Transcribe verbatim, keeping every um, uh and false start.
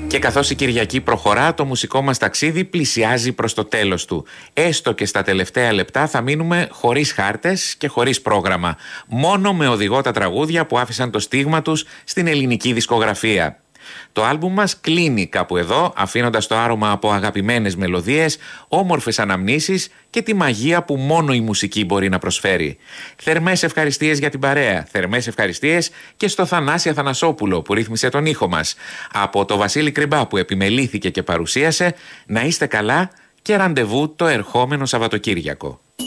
Και καθώς η Κυριακή προχωρά, το μουσικό μας ταξίδι πλησιάζει προς το τέλος του. Έστω και στα τελευταία λεπτά θα μείνουμε χωρίς χάρτες και χωρίς πρόγραμμα. Μόνο με οδηγό τα τραγούδια που άφησαν το στίγμα τους στην ελληνική δισκογραφία. Το άλμπουμ μας κλείνει κάπου εδώ, αφήνοντας το άρωμα από αγαπημένες μελωδίες, όμορφες αναμνήσεις και τη μαγεία που μόνο η μουσική μπορεί να προσφέρει. Θερμές ευχαριστίες για την παρέα, θερμές ευχαριστίες και στο Θανάση Αθανασόπουλο που ρύθμισε τον ήχο μας. Από το Βασίλη Κρυμπά που επιμελήθηκε και παρουσίασε, να είστε καλά και ραντεβού το ερχόμενο Σαββατοκύριακο.